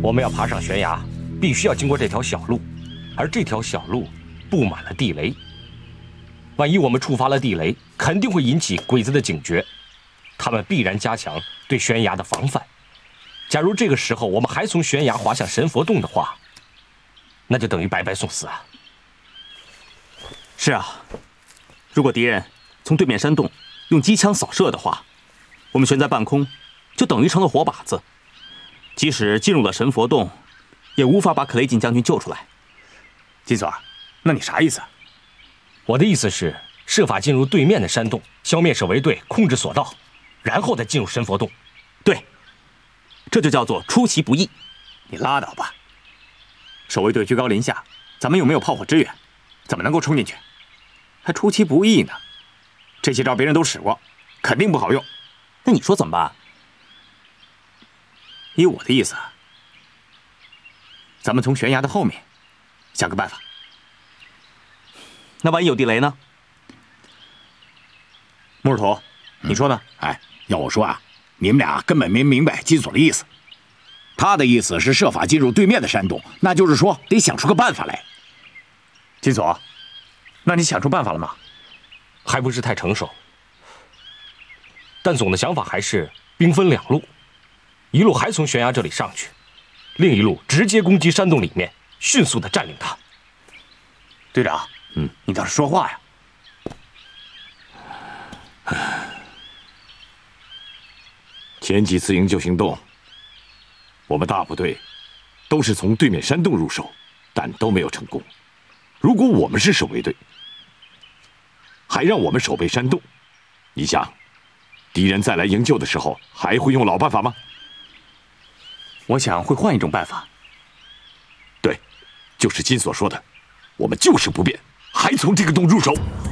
我们要爬上悬崖，必须要经过这条小路，而这条小路布满了地雷。万一我们触发了地雷，肯定会引起鬼子的警觉，他们必然加强对悬崖的防范。假如这个时候我们还从悬崖滑向神佛洞的话，那就等于白白送死啊！ 是啊，如果敌人从对面山洞用机枪扫射的话，我们悬在半空，就等于成了活靶子。即使进入了神佛洞，也无法把克雷金将军救出来。 金锁，那你啥意思？ 我的意思是，设法进入对面的山洞，消灭守卫队，控制索道，然后再进入神佛洞。 对，这就叫做出其不意。 你拉倒吧！守卫队居高临下，咱们又没有炮火支援，怎么能够冲进去？还出其不意呢？这些招别人都使过，肯定不好用。 那你说怎么办？ 依我的意思，咱们从悬崖的后面想个办法。 那万一有地雷呢？ 穆尔图，你说呢？ 哎，要我说啊，你们俩根本没明白金锁的意思。他的意思是设法进入对面的山洞，那就是说得想出个办法来。 金锁，那你想出办法了吗？ 还不是太成熟，但总的想法还是兵分两路，一路还从悬崖这里上去，另一路直接攻击山洞里面，迅速的占领它。 队长，你倒是说话呀！ 前几次营救行动，我们大部队都是从对面山洞入手，但都没有成功。如果我们是守卫队，还让我们守备山洞，你想，敌人再来营救的时候，还会用老办法吗？ 我想会换一种办法。 对，就是金所说的，我们就是不变，还从这个洞入手。